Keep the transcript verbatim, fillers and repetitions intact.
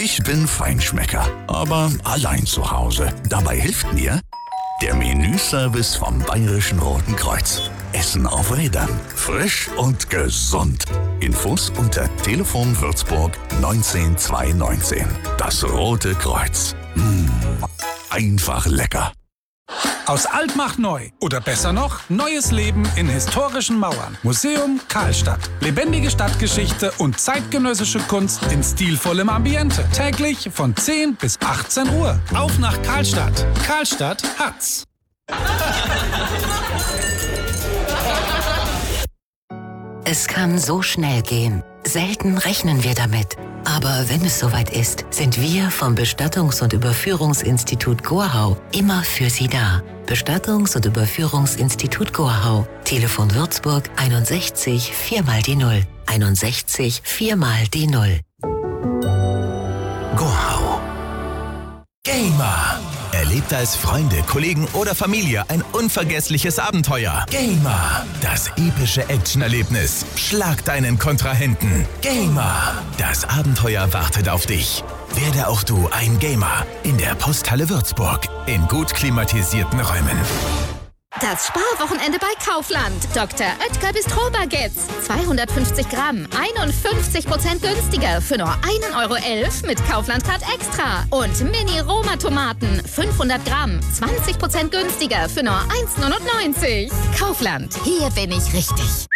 Ich bin Feinschmecker, aber allein zu Hause. Dabei hilft mir der Menüservice vom Bayerischen Roten Kreuz. Essen auf Rädern. Frisch und gesund. Infos unter Telefon Würzburg neunzehn zweihundertneunzehn. Das Rote Kreuz. Mmh, einfach lecker. Aus alt macht neu. Oder besser noch, neues Leben in historischen Mauern. Museum Karlstadt. Lebendige Stadtgeschichte und zeitgenössische Kunst in stilvollem Ambiente. Täglich von zehn bis achtzehn Uhr. Auf nach Karlstadt. Karlstadt hat's. Es kann so schnell gehen. Selten rechnen wir damit. Aber wenn es soweit ist, sind wir vom Bestattungs- und Überführungsinstitut Gorhau immer für Sie da. Bestattungs- und Überführungsinstitut Gorhau. Telefon Würzburg einundsechzig vier mal die Null. einundsechzig vier mal die Null. Gorhau. Gamer. Erlebt als Freunde, Kollegen oder Familie ein unvergessliches Abenteuer. Gamer. Das epische Actionerlebnis. Schlag deinen Kontrahenten. Gamer. Das Abenteuer wartet auf dich. Werde auch du ein Gamer. In der Posthalle Würzburg. In gut klimatisierten Räumen. Das Sparwochenende bei Kaufland. Doktor Oetker Bistro-Baguettes. zweihundertfünfzig Gramm, einundfünfzig Prozent günstiger für nur ein Euro elf mit Kaufland-Card Extra. Und Mini-Roma-Tomaten, fünfhundert Gramm, zwanzig Prozent günstiger für nur eins neunundneunzig. Kaufland, hier bin ich richtig.